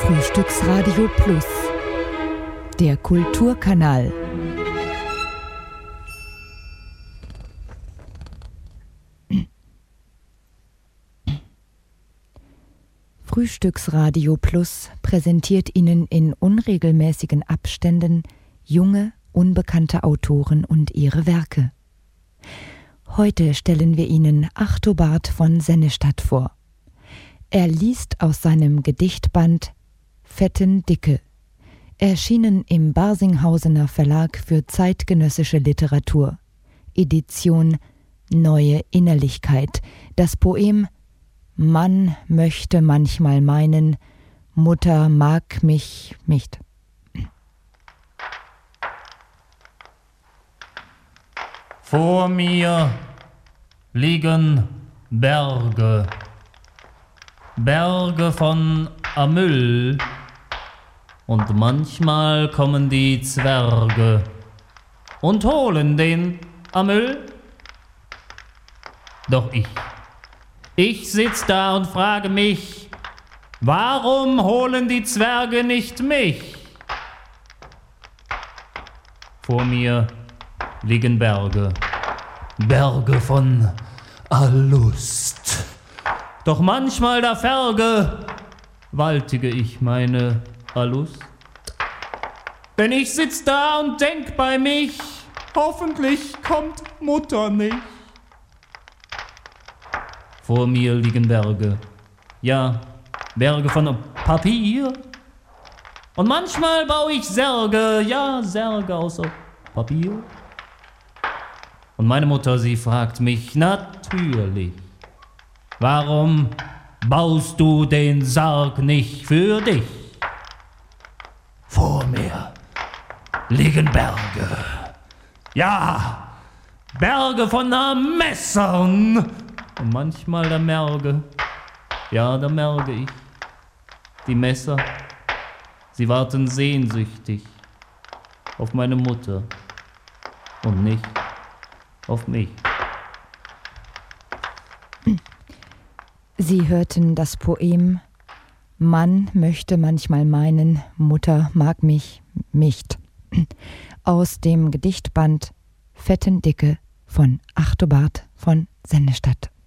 Frühstücksradio Plus, der Kulturkanal. Frühstücksradio Plus präsentiert Ihnen in unregelmäßigen Abständen junge, unbekannte Autoren und ihre Werke. Heute stellen wir Ihnen Achtobart von Sennestadt vor. Er liest aus seinem Gedichtband Fetten Dicke, erschienen im Barsinghausener Verlag für zeitgenössische Literatur. Edition Neue Innerlichkeit. Das Poem Mann möchte manchmal meinen, Mutter mag mich nicht. Vor mir liegen Berge, Berge von Amyl, und manchmal kommen die Zwerge und holen den Amyl. Doch ich sitz da und frage mich, warum holen die Zwerge nicht mich? Vor mir liegen Berge, Berge von Allust. Doch manchmal da vergewaltige ich meine Allust. Denn ich sitz da und denk bei mich, hoffentlich kommt Mutter nicht. Vor mir liegen Berge, ja, Berge von Papier. Und manchmal baue ich Särge, ja, Särge aus Papier. Und meine Mutter, sie fragt mich natürlich, warum baust du den Sarg nicht für dich? Vor mir liegen Berge, ja, Berge von Messern. Und manchmal da merke ich, die Messer, sie warten sehnsüchtig auf meine Mutter und nicht auf mich. Sie hörten das Poem Mann möchte manchmal meinen, Mutter mag mich nicht aus dem Gedichtband Fetten Dicke von Achtobart von Sennestadt.